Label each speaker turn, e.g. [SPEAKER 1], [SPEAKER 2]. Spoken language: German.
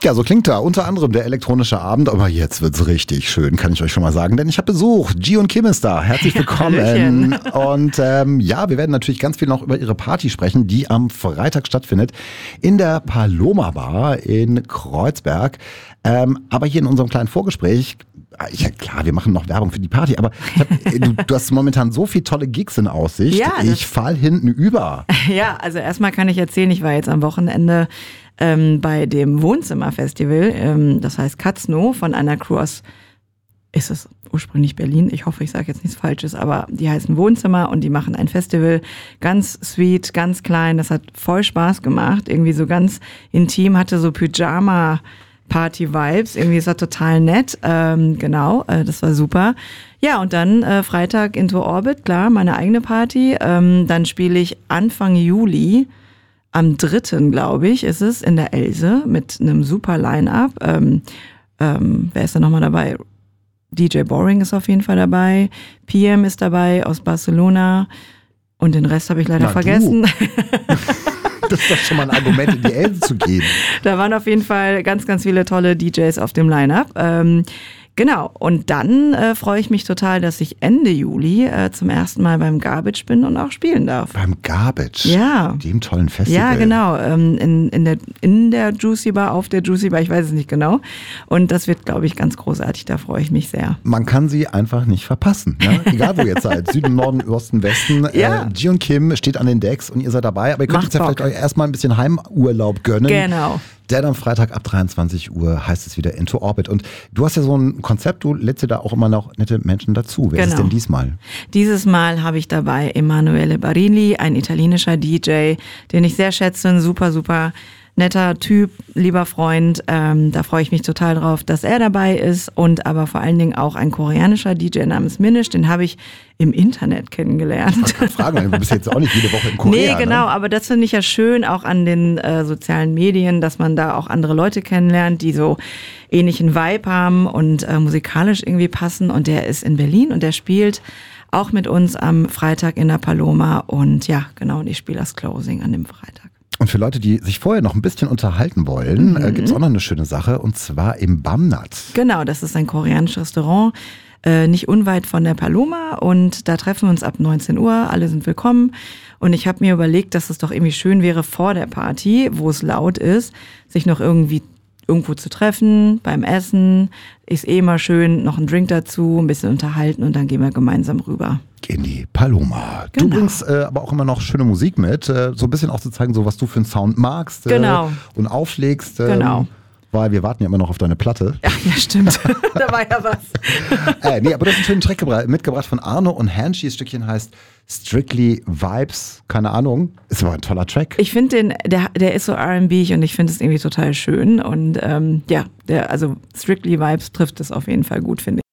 [SPEAKER 1] Ja, so klingt da unter anderem der elektronische Abend, aber jetzt wird's richtig schön, kann ich euch schon mal sagen, denn ich habe Besuch. G und Kim ist da. Herzlich willkommen. Und ja, wir werden natürlich ganz viel noch über ihre Party sprechen, die am Freitag stattfindet in der Paloma Bar in Kreuzberg. Aber hier in unserem kleinen Vorgespräch, ja klar, wir machen noch Werbung für die Party, aber du hast momentan so viele tolle Gigs in Aussicht. Ja, ich fall hinten über.
[SPEAKER 2] Ja, also erstmal kann ich erzählen, ich war jetzt am Wochenende bei dem Wohnzimmerfestival, das heißt Katzno, von einer Crew aus, ist es ursprünglich Berlin, ich hoffe, ich sage jetzt nichts Falsches, aber die heißen Wohnzimmer und die machen ein Festival, ganz sweet, ganz klein, das hat voll Spaß gemacht, irgendwie so ganz intim, hatte so Pyjama Party-Vibes, irgendwie ist das total nett, genau, das war super. Ja, und dann Freitag Into Orbit, klar, meine eigene Party, dann spiele ich Anfang Juli, am 3., glaube ich, ist es, in der Else mit einem super Line-Up. Wer ist da nochmal dabei? DJ Boring ist auf jeden Fall dabei, PM ist dabei aus Barcelona und den Rest habe ich leider vergessen.
[SPEAKER 1] Das ist doch schon mal ein Argument, in die Else zu gehen.
[SPEAKER 2] Da waren auf jeden Fall ganz, ganz viele tolle DJs auf dem Line-Up. Genau, und dann freue ich mich total, dass ich Ende Juli zum ersten Mal beim Garbage bin und auch spielen darf.
[SPEAKER 1] Beim Garbage?
[SPEAKER 2] Ja.
[SPEAKER 1] Dem tollen Festival.
[SPEAKER 2] Ja, genau. In der Juicy Bar, auf der Juicy Bar, ich weiß es nicht genau. Und das wird, glaube ich, ganz großartig, da freue ich mich sehr.
[SPEAKER 1] Man kann sie einfach nicht verpassen. Ne? Egal, wo ihr jetzt seid. Süden, Norden, Osten, Westen. Ja. G und Kim steht an den Decks und ihr seid dabei. Aber ihr könnt jetzt ja vielleicht euch erstmal ein bisschen Heimurlaub gönnen.
[SPEAKER 2] Genau.
[SPEAKER 1] Denn am Freitag ab 23 Uhr heißt es wieder Into Orbit. Und du hast ja so ein Konzept, du lädst dir da auch immer noch nette Menschen dazu. Wer ist es denn diesmal? Dieses
[SPEAKER 2] Mal habe ich dabei Emanuele Barilli, ein italienischer DJ, den ich sehr schätze, ein super, super netter Typ, lieber Freund. Da freue ich mich total drauf, dass er dabei ist. Und aber vor allen Dingen auch ein koreanischer DJ namens Minish, den habe ich im Internet kennengelernt.
[SPEAKER 1] Ich wollte fragen, du bist jetzt auch nicht jede Woche in Korea.
[SPEAKER 2] Nee, genau,
[SPEAKER 1] ne?
[SPEAKER 2] Aber das finde ich ja schön, auch an den sozialen Medien, dass man da auch andere Leute kennenlernt, die so ähnlichen Vibe haben und musikalisch irgendwie passen. Und der ist in Berlin und der spielt auch mit uns am Freitag in der Paloma. Und ja, genau, und ich spiele das Closing an dem Freitag.
[SPEAKER 1] Und für Leute, die sich vorher noch ein bisschen unterhalten wollen, gibt es auch noch eine schöne Sache, und zwar im Bamnat.
[SPEAKER 2] Genau, das ist ein koreanisches Restaurant, nicht unweit von der Paloma, und da treffen wir uns ab 19 Uhr, alle sind willkommen. Und ich habe mir überlegt, dass es doch irgendwie schön wäre vor der Party, wo es laut ist, sich noch irgendwo zu treffen, beim Essen. Ist immer schön, noch ein Drink dazu, ein bisschen unterhalten und dann gehen wir gemeinsam rüber.
[SPEAKER 1] In die Paloma. Genau. Du bringst aber auch immer noch schöne Musik mit, so ein bisschen auch zu zeigen, so was du für einen Sound magst und auflegst.
[SPEAKER 2] Genau.
[SPEAKER 1] Weil wir warten ja immer noch auf deine Platte.
[SPEAKER 2] Ja, stimmt. Da war ja was.
[SPEAKER 1] Nee, aber du hast einen schönen Track mitgebracht von Arno und Hanshi. Das Stückchen heißt Strictly Vibes. Keine Ahnung. Ist aber ein toller Track.
[SPEAKER 2] Ich finde der ist so R&B und ich finde es irgendwie total schön. Und also Strictly Vibes trifft es auf jeden Fall gut, finde ich.